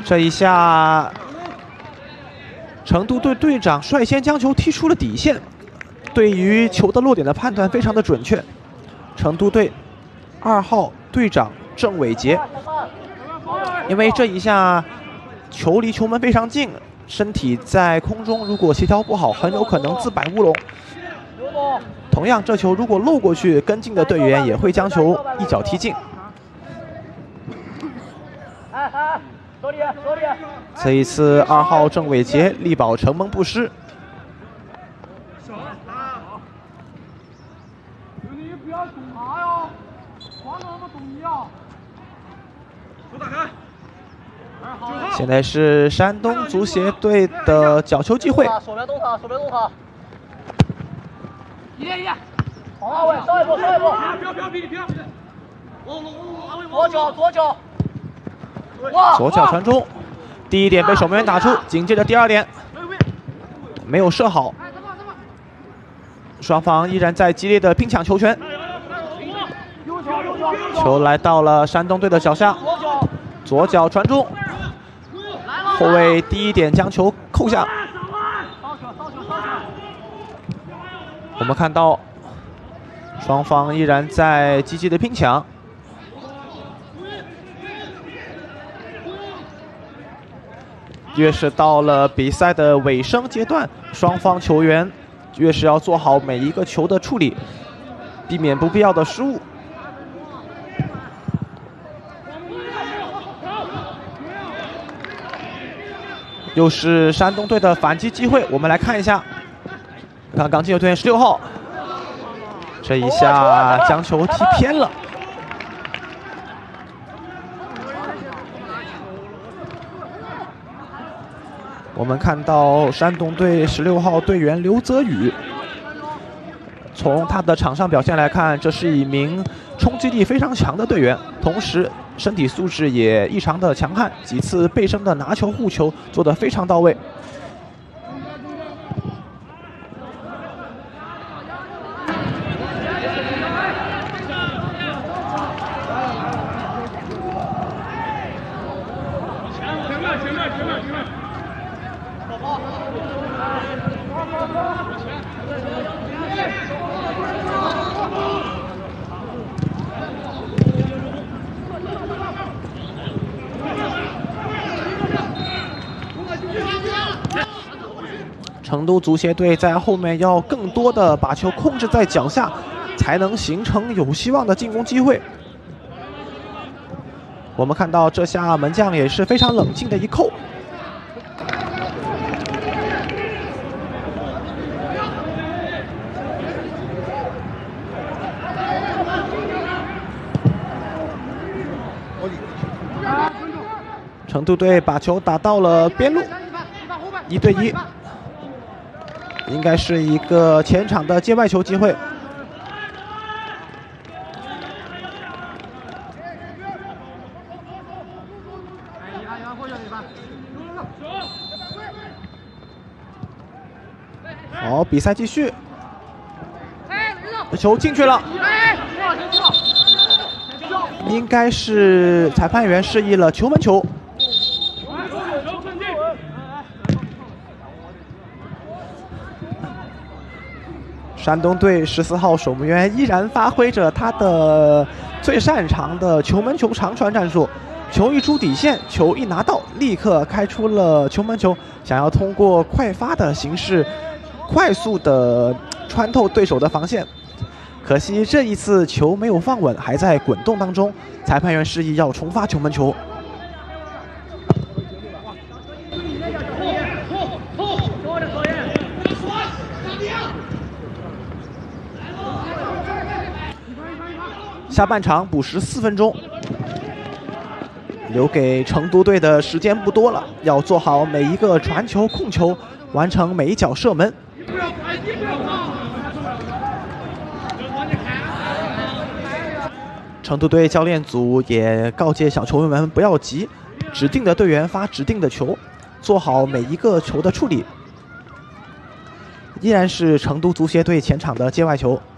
这一下，成都队队长率先将球踢出了底线，对于球的落点的判断非常的准确。成都队2号队长郑伟杰，因为这一下球离球门非常近，身体在空中如果协调不好，很有可能自摆乌龙。同样，这球如果漏过去，跟进的队员也会将球一脚踢进。这一次2号郑伟杰力保城门不失。现在是山东足协队的角球机会。 手边动他，手边动他。1-1。好，阿伟，上一步，上一步。飘。左脚。哇！ 左脚传中，第一点被守门员打出，紧接着第2点没有射好，双方依然在激烈的拼抢球权。球来到了山东队的脚下，左脚传中，后卫第一点将球扣下。我们看到双方依然在积极的拼抢。越是到了比赛的尾声阶段，双方球员越是要做好每一个球的处理，避免不必要的失误。又是山东队的反击机会，我们来看一下，看刚进球队员16号，这一下将球踢偏了。我们看到山东队16号队员刘泽宇，从他的场上表现来看，这是一名冲击力非常强的队员，同时身体素质也异常的强悍，几次背身的拿球护球做得非常到位。成都足协队在后面要更多的把球控制在脚下，才能形成有希望的进攻机会。我们看到这下门将也是非常冷静的一扣。成都队把球打到了边路，1对1。应该是一个前场的界外球机会。好，比赛继续。球进去了，应该是裁判员示意了球门球。山东队14号守门员依然发挥着他的最擅长的球门球长传战术，球一出底线，球一拿到，立刻开出了球门球，想要通过快发的形式，快速的穿透对手的防线。可惜这一次球没有放稳，还在滚动当中，裁判员示意要重发球门球。下半场补时4分钟，留给成都队的时间不多了，要做好每一个传球、控球，完成每一脚射门。成都队教练组也告诫小球员们不要急，指定的队员发指定的球，做好每一个球的处理。依然是成都足协队前场的界外球。